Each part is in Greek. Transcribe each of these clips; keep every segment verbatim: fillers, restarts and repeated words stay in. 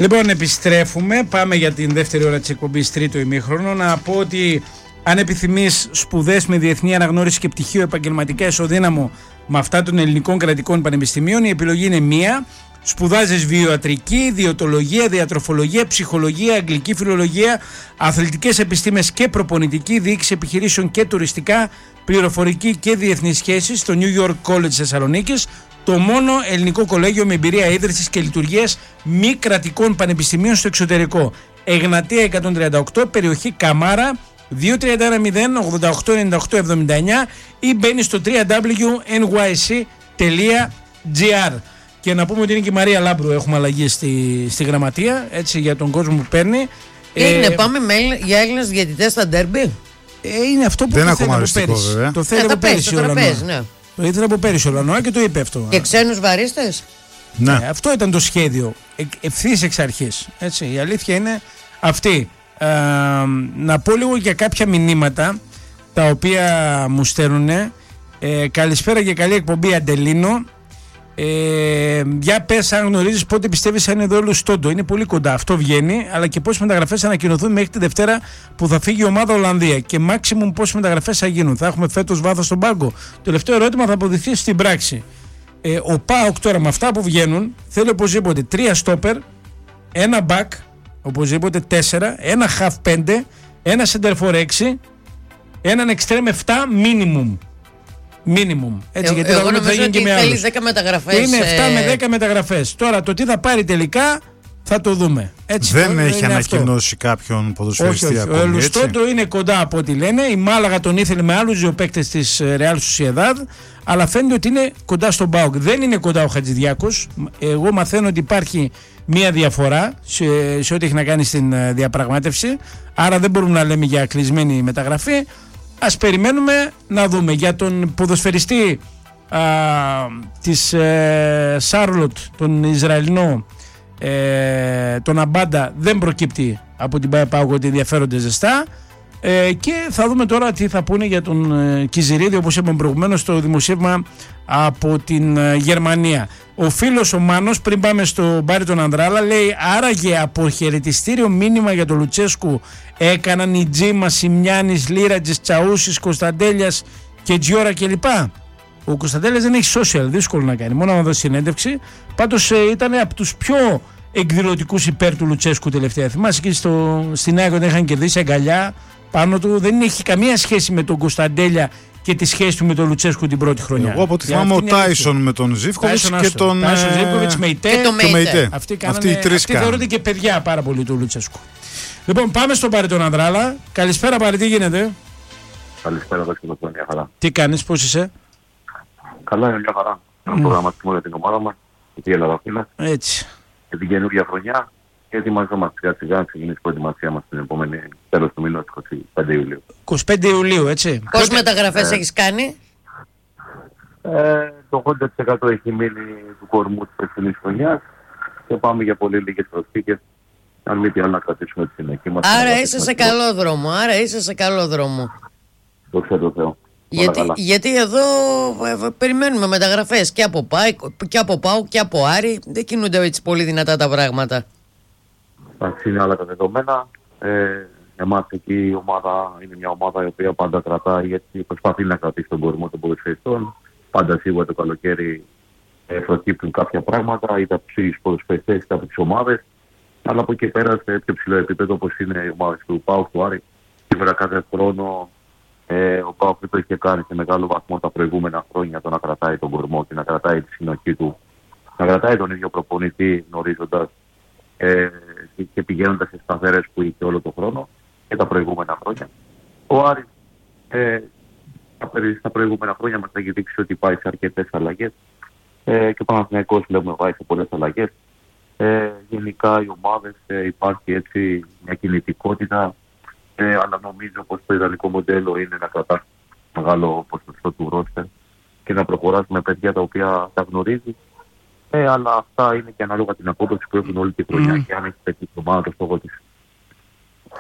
Λοιπόν, επιστρέφουμε. Πάμε για την δεύτερη ώρα της εκπομπής, τρίτο ημίχρονο. Να πω ότι αν επιθυμείς σπουδές με διεθνή αναγνώριση και πτυχίο επαγγελματικά ισοδύναμο με αυτά των ελληνικών κρατικών πανεπιστημίων, η επιλογή είναι μία. Σπουδάζεις βιοατρική, ιδιοτολογία, διατροφολογία, ψυχολογία, αγγλική φιλολογία, αθλητικές επιστήμες και προπονητική, διοίκηση επιχειρήσεων και τουριστικά, πληροφορική και διεθνείς σχέσεις στο New York College Θεσσαλονίκης, το μόνο ελληνικό κολέγιο με εμπειρία ίδρυσης και λειτουργίας μη κρατικών πανεπιστημίων στο εξωτερικό. Εγνατία εκατόν τριάντα οκτώ, περιοχή Καμάρα, δύο τρία ένα μηδέν ογδόντα οκτώ ενενήντα οκτώ εβδομήντα εννιά ή μπαίνει στο double-u double-u double-u τελεία εν γουάι σι τελεία τζι άρ. Και να πούμε ότι είναι και η Μαρία Λάμπρου, έχουμε αλλαγή στη, στη γραμματεία, έτσι, για τον κόσμο που παίρνει. Είναι, ε, πάμε με, για Έλληνες διαιτητές στα ντέρμπι. Ε, είναι αυτό που δεν το θέλει από πέρυσι. Το θέλει από πέρυσι ο Λανοά. Ναι. Το ήθελε από πέρυσι ο Λανοά και το είπε αυτό. Και ξένους βαρίστες. Ναι. Ε, αυτό ήταν το σχέδιο ε, ευθύς εξ αρχής. Έτσι, η αλήθεια είναι αυτή. Ε, να πω λίγο για κάποια μηνύματα τα οποία μου στέλνουν. Ε, καλησπέρα και καλή εκπομπή, Αντελίνο. Ε, για πες αν γνωρίζεις πότε πιστεύεις αν είναι εδώ όλο Στόντο. Είναι πολύ κοντά, αυτό βγαίνει. Αλλά και πόσες μεταγραφές ανακοινωθούν μέχρι τη Δευτέρα που θα φύγει η ομάδα Ολλανδία. Και maximum πόσες μεταγραφές θα γίνουν. Θα έχουμε φέτος βάθος στον πάγκο. Το τελευταίο ερώτημα θα αποδειχθεί στην πράξη. Ε, ο ΠΑΟΚ τώρα με αυτά που βγαίνουν θέλει οπωσδήποτε τρία στόπερ, ένα μπακ, οπωσδήποτε τέσσερα, ένα half πέντε, ένα center for έξι, έναν extreme επτά minimum. Minimum. Έτσι, ε, γιατί εγώ θα νομίζω ότι θέλει δέκα μεταγραφές. Είναι επτά με δέκα μεταγραφές. Τώρα το τι θα πάρει τελικά θα το δούμε. Έτσι, δεν το, έχει ανακοινώσει αυτό. Κάποιον ποδοσφαιριστή όχι, όχι. ακόμη. Ο Λουστόντο είναι κοντά από ό,τι λένε. Η Μάλαγα τον ήθελε με άλλους δύο παίκτες της Real Sociedad. Αλλά φαίνεται ότι είναι κοντά στον ΠΑΟΚ. Δεν είναι κοντά ο Χατζηδιάκος. Εγώ μαθαίνω ότι υπάρχει μία διαφορά σε, σε ό,τι έχει να κάνει στην διαπραγμάτευση. Άρα δεν μπορούμε να λέμε για κλεισμένη μεταγραφή. Ας περιμένουμε να δούμε. Για τον ποδοσφαιριστή α, της ε, Σάρλοτ, τον Ισραηλινό, ε, τον Αμπάντα, δεν προκύπτει από την ΠΑΟΚ ότι ενδιαφέρονται ζεστά. Ε, και θα δούμε τώρα τι θα πούνε για τον ε, Κιζηρίδη, όπως είπαμε προηγουμένως στο δημοσίευμα από την ε, Γερμανία. Ο φίλος ο Μάνος, πριν πάμε στο Μπάρι τον Ανδράλα, λέει άραγε αποχαιρετιστήριο μήνυμα για τον Λουτσέσκου έκαναν οι Τζίμα, Σιμιάνης, Λίρατζης, Τσαούσης, Κωνσταντέλιας και Τζιόρα κλπ. Ο Κωνσταντέλιας δεν έχει social, δύσκολο να κάνει, μόνο να δώσει συνέντευξη. Πάντως ε, ήταν από τους πιο εκδηλωτικούς υπέρ του Λουτσέσκου τελευταία. Θυμάσαι και στο, στην Άγια όταν είχαν κερδίσει αγκαλιά πάνω του. Δεν έχει καμία σχέση με τον Κωνσταντέλια και τη σχέση του με τον Λουτσέσκου την πρώτη χρονιά. Εγώ από ό,τι θυμάμαι ο Τάισον με τον Ζίβκοβιτς και τον Τάισον, Ζίβκοβιτς, Μεϊτέ και το Μεϊτέ. Αυτοί, κάνανε, αυτοί, αυτοί θεωρούνται και παιδιά πάρα πολύ του Λουτσέσκου. Λοιπόν, πάμε στον Πάρη τον Ανδράλα. Καλησπέρα Πάρη, τι γίνεται? Καλησπέρα, δόξα τω Θεώ, μια χαρά. Τι κάνεις, πώς είσαι? Καλά, είναι μια χαρά. Ένα mm. προγραμματισμό για την ομάδα μας, για την Ελλάδα φίλα. Έτσι. Για την καινούργια χρονιά και ετοιμαζόμαστε σιγά σιγά να ξεκινήσει η προετοιμασία μας την επόμενη τέλος του μηνός, είκοσι πέντε Ιουλίου. είκοσι πέντε Ιουλίου, έτσι. Πόσες μεταγραφές ε, έχεις κάνει? Ε, το ογδόντα τοις εκατό έχει μείνει του κορμού της περσινής χρονιάς και πάμε για πολύ λίγες προσθήκες. Αν μη τι άλλο να κρατήσουμε τη συνεχή μας. Άρα είσαι σε καλό δρόμο, άρα είσαι σε καλό δρόμο. Δόξα τω Θεώ. Γιατί, γιατί εδώ ε, περιμένουμε μεταγραφές και από ΠΑΟΚ και από, ΠΑΟΚ, και από Άρη. Δεν κινούνται έτσι πολύ δυνατά τα πράγματα. Εντάξει, είναι άλλα τα δεδομένα. Ε, εμάς εκεί η ομάδα είναι μια ομάδα η οποία πάντα κρατάει, γιατί προσπαθεί να κρατήσει τον κορμό των ποδοσφαιριστών. Πάντα σίγουρα το καλοκαίρι ε, προκύπτουν κάποια πράγματα, είτε από τους ποδοσφαιριστές είτε από τις ομάδες. Αλλά από εκεί πέρα σε πιο ψηλό επίπεδο, όπως είναι οι ομάδες του ΠΑΟΚ, του Άρη, σίγουρα κάθε χρόνο ε, ο ΠΑΟΚ το είχε κάνει σε μεγάλο βαθμό τα προηγούμενα χρόνια, το να κρατάει τον κορμό και να κρατάει τη συνοχή του, να κρατάει τον ίδιο προπονητή γνωρίζοντας ε, και πηγαίνοντας σε σταθερές που είχε όλο τον χρόνο και τα προηγούμενα χρόνια. Ο Άρης ε, στα προηγούμενα χρόνια μας έχει δείξει ότι πάει σε αρκετές αλλαγές ε, και ο Παναθηναϊκός βλέπουμε πάει σε πολλές αλλαγές. Ε, γενικά οι ομάδες ε, υπάρχει έτσι μια κινητικότητα, ε, αλλά νομίζω πως το ιδανικό μοντέλο είναι να κρατάς μεγάλο ποσοστό του ρόστερ και να προχωράς με παιδιά τα οποία τα γνωρίζει. Ε, αλλά αυτά είναι και ανάλογα την απόδοση που έχουν όλη τη χρονιά mm. και αν έχει πετύχει η ομάδα το στόχο της.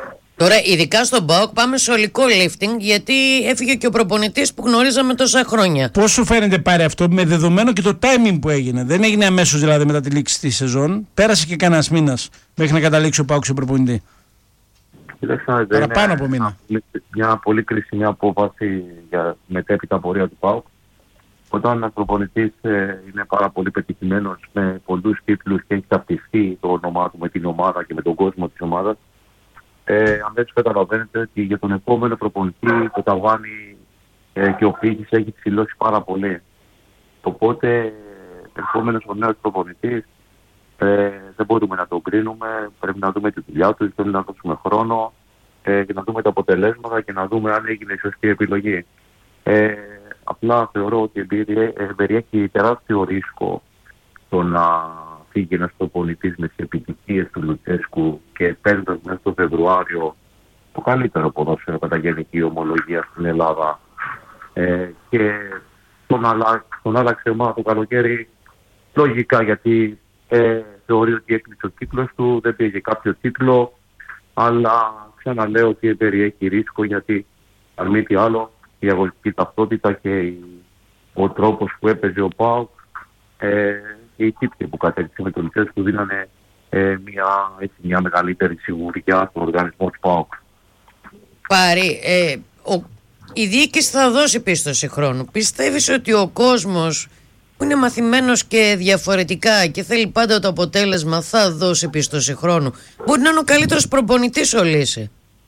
Τώρα, ειδικά στον ΠΑΟΚ, πάμε σε ολικό lifting, γιατί έφυγε και ο προπονητής που γνωρίζαμε τόσα χρόνια. Πώς σου φαίνεται πάρει αυτό, με δεδομένο και το timing που έγινε? Δεν έγινε αμέσως δηλαδή μετά τη λήξη της σεζόν. Πέρασε και κανένας μήνας μέχρι να καταλήξει ο ΠΑΟΚ σε προπονητή. Παραπάνω από μήνα. Μια πολύ κρίσιμη απόφαση για μετέπειτα πορεία του ΠΑΟΚ. Όταν ένας προπονητής ε, είναι πάρα πολύ πετυχημένος με πολλούς τίτλους και έχει ταυτιστεί το όνομά του με την ομάδα και με τον κόσμο της ομάδας, ε, αν δεν καταλαβαίνετε ότι για τον επόμενο προπονητή το ταβάνι ε, και ο πύχης έχει ψηλώσει πάρα πολύ. Οπότε, επόμενος ο νέος προπονητής ε, δεν μπορούμε να το κρίνουμε. Πρέπει να δούμε τη δουλειά του, πρέπει να δώσουμε χρόνο ε, και να δούμε τα αποτελέσματα και να δούμε αν έγινε η σωστή επιλογή. Ε, Απλά θεωρώ ότι περιέχει τεράστιο ρίσκο το να φύγει ένας προπονητής με τις επιτυχίες του Λουτσέσκου και παίρνοντας μέσα στο Φεβρουάριο το καλύτερο ποδόσφαιρο κατά γενική ομολογία στην Ελλάδα. Ε, και τον, αλλα, τον άλλαξε ομάδα το καλοκαίρι λογικά, γιατί ε, θεωρεί ότι έκλεισε ο κύκλος του, δεν πήγε κάποιο τίτλο, αλλά ξαναλέω ότι περιέχει ρίσκο, γιατί αν μη τι άλλο η αγωνιστική ταυτότητα και ο τρόπος που έπαιζε ο ΠΑΟΚ ε, και οι τύποι που κατέληξε με τον Λουτσέσκου δίνανε ε, μια, έτσι, μια μεγαλύτερη σιγουριά στον οργανισμό του ΠΑΟΚ. Πάρη, ε, ο, η διοίκηση θα δώσει πίστοση χρόνου. Πιστεύεις ότι ο κόσμος που είναι μαθημένος και διαφορετικά και θέλει πάντα το αποτέλεσμα θα δώσει πίστοση χρόνου? Μπορεί να είναι ο καλύτερος προπονητής ο Λύση.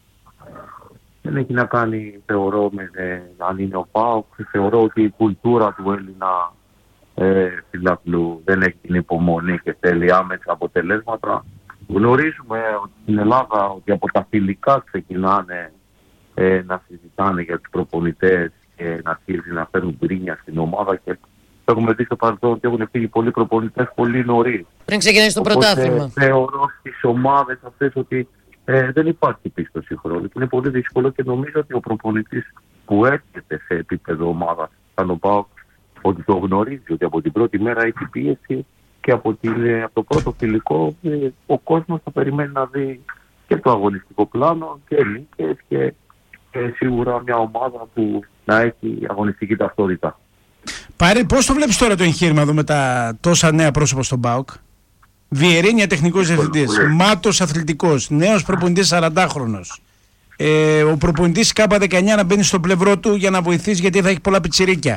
Δεν έχει να κάνει, θεωρώ, με ε, αν είναι ο ΠΑΟΚ. Θεωρώ ότι η κουλτούρα του Έλληνα ε, φιλαθλού δεν έχει την υπομονή και θέλει άμεσα αποτελέσματα. Γνωρίζουμε ότι στην Ελλάδα ότι από τα φιλικά ξεκινάνε ε, να συζητάνε για τους προπονητές και να αρχίζει να φέρουν γκρίνια στην ομάδα, και έχουμε δει στο παρελθόν ότι έχουν φύγει πολλοί προπονητές πολύ νωρίς. Πριν ξεκινήσει το πρωτάθλημα. Θεωρώ στις ομάδες αυτές ότι Ε, δεν υπάρχει πίστοση χρόνου. Είναι πολύ δύσκολο και νομίζω ότι ο προπονητής που έρχεται σε επίπεδο ομάδα σαν ο ΠΑΟΚ, ότι το γνωρίζει ότι από την πρώτη μέρα έχει πίεση και από, την, από το πρώτο φιλικό ε, ο κόσμος θα περιμένει να δει και το αγωνιστικό πλάνο και νίκες και ε, σίγουρα μια ομάδα που να έχει αγωνιστική ταυτότητα. Πάρη, πώς το βλέπεις τώρα το εγχείρημα εδώ με τα τόσα νέα πρόσωπα στον ΠΑΟΚ? Βιερίνια τεχνικός διευθυντής, Μάτος αθλητικός, νέος προπονητής σαραντάχρονος. Ε, ο προπονητής Κάπα δεκαεννιά να μπαίνει στο πλευρό του για να βοηθήσει, γιατί θα έχει πολλά πιτσιρίκια.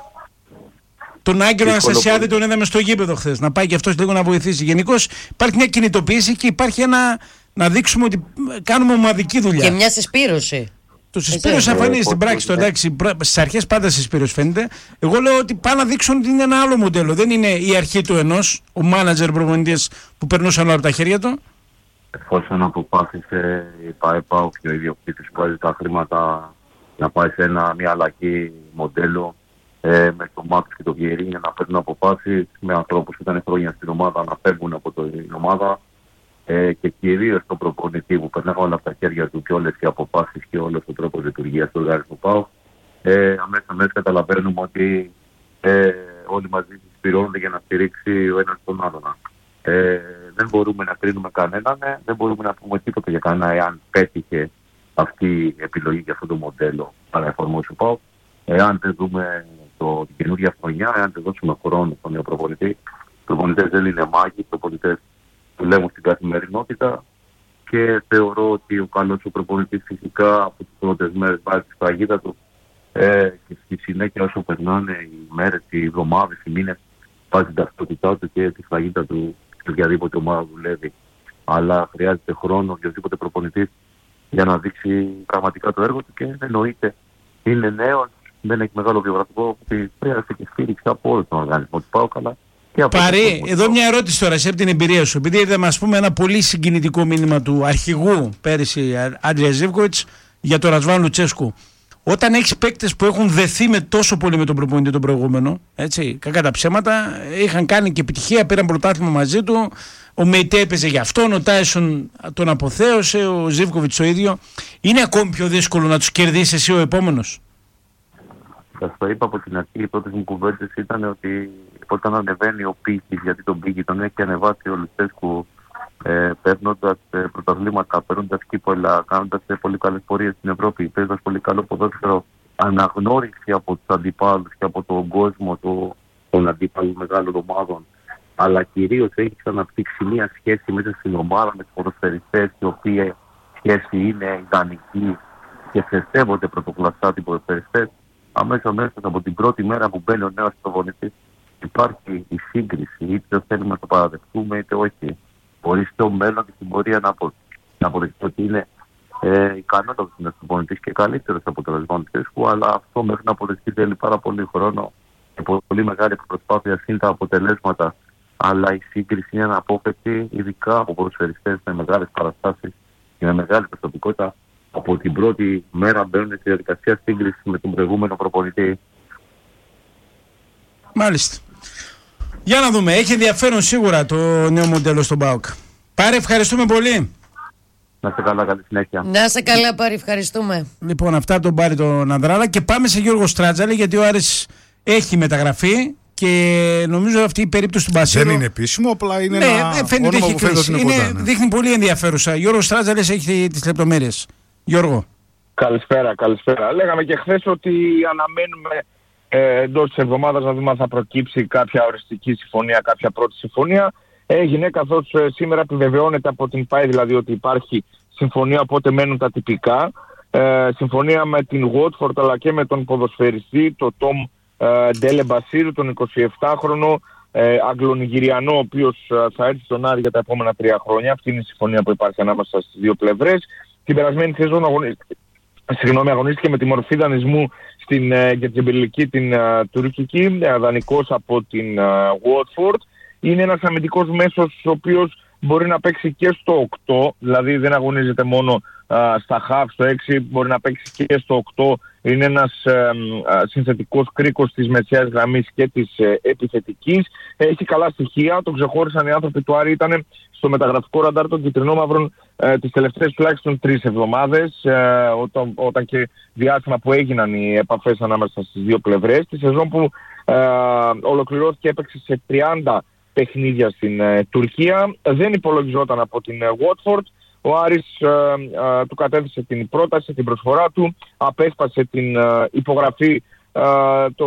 Τον Άγγελο Αναστασιάδη τον είδαμε στο γήπεδο χθες, να πάει και αυτός λίγο να βοηθήσει. Γενικώς υπάρχει μια κινητοποίηση και υπάρχει ένα να δείξουμε ότι κάνουμε ομαδική δουλειά. Και μια συσπήρωση. Το συσπήρωση εμφανίζεται στην πράξη. Το εντάξει, στις αρχές πάντα συσπήρωση φαίνεται. Εγώ λέω ότι πάνε να δείξουν ότι είναι ένα άλλο μοντέλο. Δεν είναι η αρχή του ενός, ο μάνατζερ προπονητής που περνούσαν όλα από τα χέρια του. Εφόσον αποφάσισε η ΠΑΕΠΑ και ο ιδιοκτήτης που βάζει τα χρήματα να πάει σε ένα, μια αλλαγή μοντέλο ε, με το Μάτος και το Βιερίνια για να παίρνουν αποφάσεις με ανθρώπους που ήταν χρόνια στην ομάδα να φεύγουν από την ομάδα. Ε, και κυρίως τον προπονητή που περνάει όλα από τα χέρια του και όλες οι αποφάσεις και όλος ο τρόπος λειτουργίας του οργανισμού ΠΑΟΚ, ε, αμέσως αμέσως καταλαβαίνουμε ότι ε, όλοι μαζί συσπηρώνονται για να στηρίξει ο ένας τον άλλον. Ε, δεν μπορούμε να κρίνουμε κανέναν, ε, δεν μπορούμε να πούμε τίποτα για κανένα εάν πέτυχε αυτή η επιλογή για αυτό το μοντέλο para εφαρμόσει ο ΠΑΟΚ. Εάν δεν δούμε το, την καινούργια χρονιά, εάν δεν δώσουμε χρόνο στον νέο προπονητή, οι προπονητές δεν είναι μάγοι, οι προπονητές δουλεύουν στην καθημερινότητα και θεωρώ ότι ο καλός ο προπονητής φυσικά από τις πρώτες μέρες βάζει τη σφραγίδα του ε, και στη συνέχεια όσο περνάνε οι μέρες, οι εβδομάδες, οι μήνες, βάζει την ταυτότητά του και τη σφραγίδα του σε οποιαδήποτε ομάδα δουλεύει. Αλλά χρειάζεται χρόνο οποιοδήποτε προπονητής για να δείξει πραγματικά το έργο του και εννοείται είναι νέος, δεν έχει μεγάλο βιογραφικό, ότι χρειάζεται και στήριξη από όλο τον οργανισμό του ΠΑΟΚ. Πάρη, εδώ μια ερώτηση τώρα σε από την εμπειρία σου. Επειδή είδαμε, ας πούμε, ένα πολύ συγκινητικό μήνυμα του αρχηγού πέρυσι Άντρια Ζίβκοβιτς για τον Ρασβάν Λουτσέσκου. Όταν έχεις παίκτες που έχουν δεθεί με τόσο πολύ με τον προπονητή τον προηγούμενο, έτσι, κακά τα ψέματα, είχαν κάνει και επιτυχία, πήραν πρωτάθλημα μαζί του. Ο Μεϊτέ έπαιζε για αυτόν, ο Τάισον τον αποθέωσε, ο Ζίβκοβιτς το ίδιο. Είναι ακόμη πιο δύσκολο να τους κερδίσει εσύ ο επόμενος? Σας το είπα από την αρχή, οι πρώτες μου κουβέντες ήταν ότι όταν ανεβαίνει ο πύχης, γιατί τον πύχη τον έχει ανεβάσει ο Λουτσέσκου ε, παίρνοντας ε, πρωταθλήματα, παίρνοντας κύπολα, κάνοντας ε, πολύ καλές πορείες στην Ευρώπη, παίζοντας πολύ καλό ποδόσφαιρο, αναγνώριση από τους αντιπάλους και από τον κόσμο το, των αντίπαλων μεγάλων ομάδων, αλλά κυρίως έχει αναπτύξει μια σχέση μέσα στην ομάδα με τους ποδοσφαιριστές, η οποία σχέση είναι ιδανική και θεσέβονται πρωτοκλαστά οι ποδοσφαιριστές. Αμέσως αμέσως από την πρώτη μέρα που μπαίνει ο νέος προπονητής υπάρχει η σύγκριση, είτε θέλουμε να το παραδεχτούμε είτε όχι. Μπορεί στο μέλλον και στην πορεία να, απο, να αποδεχτεί ότι είναι ε, ικανότατος ένας προπονητής και καλύτερος από τον Ρεσβαντισκού, αλλά αυτό μέχρι να αποδεχτεί θέλει πάρα πολύ χρόνο και πολύ μεγάλη προσπάθεια συν τα αποτελέσματα. Αλλά η σύγκριση είναι αναπόφευκτη, ειδικά από ποδοσφαιριστές με μεγάλες παραστάσεις και με μεγάλη προσωπικότητα. Από την πρώτη μέρα μπαίνουν στη διαδικασία σύγκριση με τον προηγούμενο προπονητή. Μάλιστα. Για να δούμε. Έχει ενδιαφέρον σίγουρα το νέο μοντέλο στον ΠΑΟΚ. Πάρε, ευχαριστούμε πολύ. Να είστε καλά, καλή συνέχεια. Να είστε καλά, Πάρη, ευχαριστούμε. Λοιπόν, αυτά τον Πάρη τον Ανδράλα και πάμε σε Γιώργο Στράτζαλη, γιατί ο Άρης έχει μεταγραφεί και νομίζω αυτή η περίπτωση του Μπασίρου. Δεν είναι επίσημο, απλά είναι ναι, ένα φαίνεται όνομα έχει που φαίνεται ότι είναι, είναι κοντά. Ναι. Δείχνει πολύ ενδιαφέρουσα. Γιώργο Στράτζαλης έχει τις λεπτομέρειες. Γιώργο. Καλησπέρα, καλησπέρα. Λέγαμε και χθες ότι αναμένουμε ε, εντός της εβδομάδας να δούμε αν θα προκύψει κάποια οριστική συμφωνία, κάποια πρώτη συμφωνία. Έγινε, καθώς ε, σήμερα επιβεβαιώνεται από την ΠΑΕ δηλαδή ότι υπάρχει συμφωνία, οπότε μένουν τα τυπικά. Ε, συμφωνία με την Watford αλλά και με τον ποδοσφαιριστή, τον Τόμ Ντέλε Μπασίρου, τον εικοσιεπτάχρονο ε, Αγγλονιγηριανό, ο οποίος ε, θα έρθει στον Άρη για τα επόμενα τρία χρόνια. Αυτή είναι η συμφωνία που υπάρχει ανάμεσα στις δύο πλευρές. Την περασμένη σεζόν αγωνίστηκε, συγγνώμη, αγωνίστηκε με τη μορφή δανεισμού στην uh, Γκετζεμπελική, την uh, τουρκική, uh, δανεικός από την uh, Watford. Είναι ένας αμυντικός μέσος ο οποίος μπορεί να παίξει και στο οκτώ, δηλαδή δεν αγωνίζεται μόνο uh, στα χαφ, στο έξι, μπορεί να παίξει και στο οκτώ. Είναι ένας uh, uh, συνθετικός κρίκος της μεσαίας γραμμής και της uh, επιθετικής. Έχει καλά στοιχεία, τον ξεχώρισαν οι άνθρωποι του Άρη, ήταν στο μεταγραφικό ραντάρ των κυτρινόμαυρων ε, τις τελευταίες τουλάχιστον τρεις εβδομάδες, ε, όταν, όταν και διάστημα που έγιναν οι επαφές ανάμεσα στις δύο πλευρές. Τη σεζόν που ε, ολοκληρώθηκε έπαιξε σε τριάντα παιχνίδια στην ε, Τουρκία. Δεν υπολογιζόταν από την ε, Watford. Ο Άρης ε, ε, του κατέθεσε την πρόταση, την προσφορά του, απέσπασε την ε, υπογραφή, ε, το,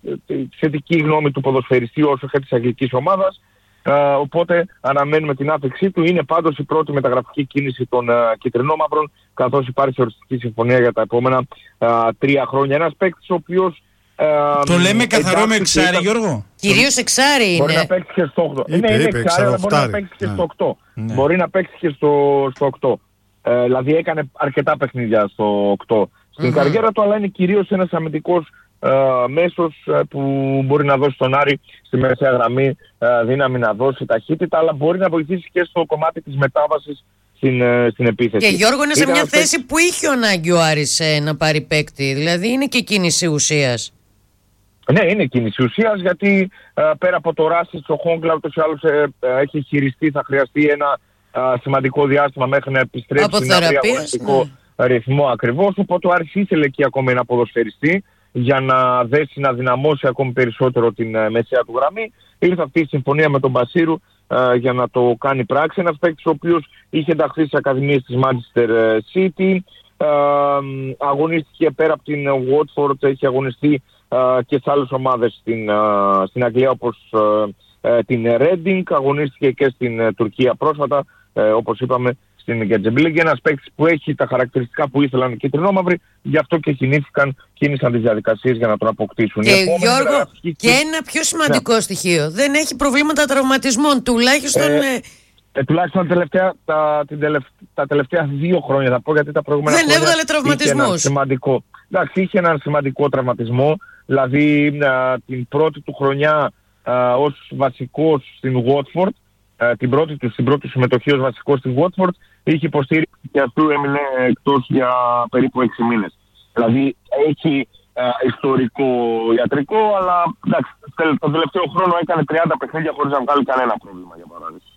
τη θετική γνώμη του ποδοσφαιριστή όσο και της αγγλικής ομάδας. Uh, οπότε αναμένουμε την άφηξή του. Είναι πάντως η πρώτη μεταγραφική κίνηση των uh, κυτρινόμαυρων, καθώς υπάρχει οριστική συμφωνία για τα επόμενα uh, τρία χρόνια. Ένας παίκτης ο οποίος... Uh, το λέμε καθαρό με εξάρι, ήταν... Γιώργο. Κυρίως εξάρι είναι. Μπορεί να παίξει και στο οκτώ. Είπε, ναι, είναι είπε, εξάρι, αλλά μπορεί να παίξει και ναι. στο οκτώ. Ναι. Μπορεί να παίξει και στο, στο οκτώ. Uh, δηλαδή έκανε αρκετά παιχνίδια στο οκτώ στην mm-hmm. καριέρα του, αλλά είναι κυρίως ένας αμυντικός Uh, μέσος uh, που μπορεί να δώσει στον Άρη στη μεσαία γραμμή uh, δύναμη, να δώσει ταχύτητα, αλλά μπορεί να βοηθήσει και στο κομμάτι της μετάβασης στην, uh, στην επίθεση. Και Γιώργο, είναι σε Ήταν μια αυτές... θέση που είχε ο ανάγκη ο Άρης ε, να πάρει παίκτη, δηλαδή είναι και κίνηση ουσίας. Ναι, είναι κίνηση ουσίας, γιατί uh, πέρα από το Ράσιτς, ο Χόγκλα ούτως ή άλλως ε, ε, έχει χειριστεί, θα χρειαστεί ένα uh, σημαντικό διάστημα μέχρι να επιστρέψει να βρει αγωνιστικό ναι. ρυθμό ακριβώς, οπότε ο Άρης ήθελε και ακόμη ένα ποδοσφαιριστή για να δέσει, να δυναμώσει ακόμη περισσότερο την uh, μεσαία του γραμμή. Ήρθε αυτή η συμφωνία με τον Μπασίρου uh, για να το κάνει πράξη. Ένας παίκτης ο οποίος είχε ενταχθεί στις ακαδημίες της Manchester City, uh, αγωνίστηκε πέρα από την Watford, έχει αγωνιστεί uh, και σε άλλες ομάδες στην, uh, στην Αγγλία όπως uh, uh, την Reading, αγωνίστηκε και στην uh, Τουρκία πρόσφατα, uh, όπως είπαμε, στην Γκετζεμπλίγκη, ένας παίκτης που έχει τα χαρακτηριστικά που ήθελαν οι κυτρινόμαυροι, γι' αυτό και κινήθηκαν, κίνησαν τις διαδικασίες για να τον αποκτήσουν. Και Γιώργο, και... και ένα πιο σημαντικό ναι. στοιχείο, δεν έχει προβλήματα τραυματισμών, τουλάχιστον... Ε, ε, τουλάχιστον τα τελευταία, τα, την τελευ, τα τελευταία δύο χρόνια, θα πω, γιατί τα προηγούμενα δεν χρόνια έβγαλε τραυματισμούς. Σημαντικό. Εντάξει, είχε έναν σημαντικό τραυματισμό, δηλαδή α, την πρώτη του χρονιά α, ως βασικός στην Watford, α, την πρώτη του, στην πρώτη συμμετοχή ως βασικός στην Watford, είχε υποστήριξη και αυτού έμεινε εκτός για περίπου έξι μήνες. Δηλαδή έχει α, ιστορικό ιατρικό, αλλά εντάξει, τον τελευταίο χρόνο έκανε τριάντα παιχνίδια χωρίς να βγάλει κανένα πρόβλημα, για παράδειγμα.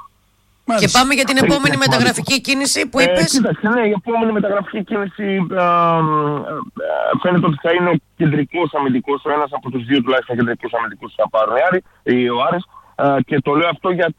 Και πάμε για την επόμενη μεταγραφική κίνηση που είπες. Ε, κοίταξε, ναι, η επόμενη μεταγραφική κίνηση α, α, α, φαίνεται ότι θα είναι κεντρικός αμυντικός, ο ένας από τους δύο τουλάχιστον κεντρικούς αμυντικούς που θα πάρουν ο Άρης, α, και το λέω αυτό γιατί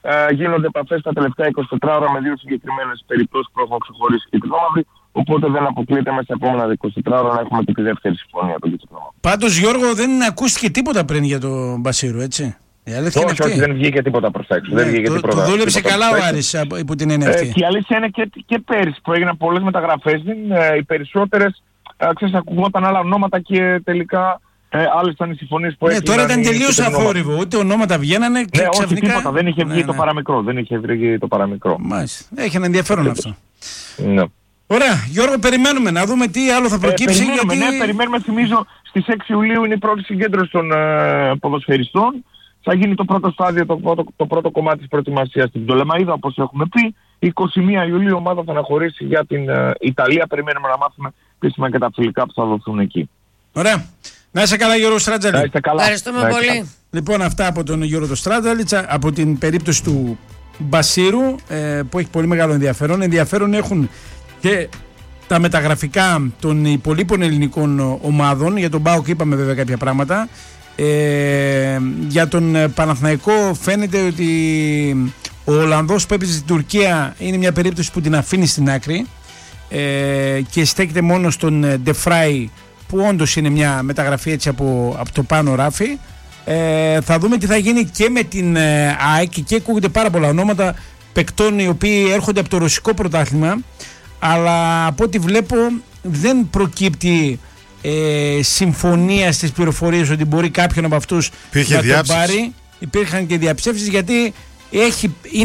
ε, γίνονται επαφές τα τελευταία εικοσιτέσσερις ώρα με δύο συγκεκριμένες περιπτώσεις που έχουν ξεχωρίσει κίτρινο-μαύρη. Οπότε δεν αποκλείεται μέσα στα επόμενα εικοσιτέσσερα ώρα να έχουμε και τη δεύτερη συμφωνία των κίτρινο-μαύρη. Πάντως, Γιώργο, δεν ακούστηκε τίποτα πριν για τον Μπασίρου, έτσι. Όχι, όχι, δεν βγήκε τίποτα προς τα έξω. Ναι, δεν βγήκε το, τίποτα, το δούλεψε τίποτα καλά ο Άρης υπό την έννοια αυτή. Ε, και η αλήθεια είναι και, και πέρυσι που έγιναν πολλές μεταγραφές, ε, οι περισσότερες, ε, ξέρεις, ακουγόταν άλλα ονόματα και τελικά ε, άλλες ήταν οι συμφωνίες που ναι, έγιναν. Τώρα ήταν τελείως αθόρυβο, ούτε ονόματα βγαίνανε και ναι, ξαφνικά... όχι τίποτα, δεν είχε βγει ναι, το ναι. παραμικρό, δεν είχε βγει το παραμικρό. Μάλιστα, έχει ένα ενδιαφέρον αυτό. Ναι. Ωραία, Γιώργο, περιμένουμε να δούμε τι άλλο θα προκύψει. Ε, περιμένουμε, γιατί... ναι, περιμένουμε, θυμίζω, στις έξι Ιουλίου είναι η πρώτη συγκέντρωση των ε, ποδοσφαιριστών. Θα γίνει το πρώτο στάδιο, το πρώτο, το πρώτο κομμάτι της προετοιμασίας στην Πτολεμαΐδα, όπως έχουμε πει. είκοσι μία Ιουλίου η ομάδα θα αναχωρήσει για την ε, Ιταλία. Περιμένουμε να μάθουμε επίσημα και τα φιλικά που θα δοθούν εκεί. Ωραία. Να είσαι καλά, Γιώργο Στράτζαλη. Να είστε καλά. Ευχαριστούμε να είστε πολύ. καλά. Λοιπόν, αυτά από τον Γιώργο Στράτζαλιτσα, από την περίπτωση του Μπασίρου, ε, που έχει πολύ μεγάλο ενδιαφέρον. Ενδιαφέρον έχουν και τα μεταγραφικά των υπολείπων ελληνικών ομάδων. Για τον ΠΑΟΚ είπαμε βέβαια κάποια πράγματα. Ε, για τον Παναθηναϊκό φαίνεται ότι ο Ολλανδός που έπαιζε στην Τουρκία είναι μια περίπτωση που την αφήνει στην άκρη ε, και στέκεται μόνο στον Ντεφράι, που όντως είναι μια μεταγραφή έτσι από, από το πάνω ράφι. Ε, θα δούμε τι θα γίνει και με την ε, ΑΕΚ, και ακούγονται πάρα πολλά ονόματα παικτών οι οποίοι έρχονται από το ρωσικό πρωτάθλημα, αλλά από ό,τι βλέπω δεν προκύπτει ε, συμφωνία στις πληροφορίες ότι μπορεί κάποιον από αυτούς να τον πάρει. Υπήρχαν και διαψεύσεις, γιατί έχει,